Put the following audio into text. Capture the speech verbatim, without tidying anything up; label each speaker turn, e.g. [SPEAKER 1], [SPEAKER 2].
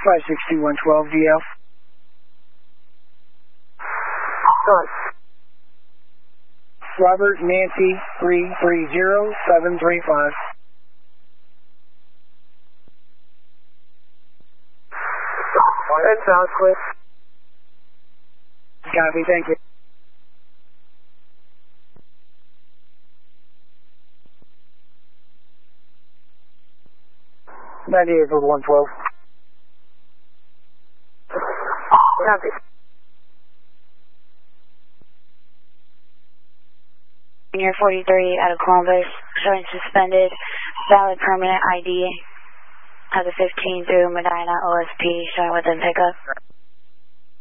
[SPEAKER 1] five six two one twelve D F.
[SPEAKER 2] Good.
[SPEAKER 1] Robert Nancy three three zero seven three five.
[SPEAKER 2] That sounds quick.
[SPEAKER 1] Copy, thank you. ninety-eight for one twelve.
[SPEAKER 2] Copy.
[SPEAKER 3] Junior forty-three out of Columbus, showing suspended, valid permanent I D as a fifteen through Medina O S P, showing within pickup.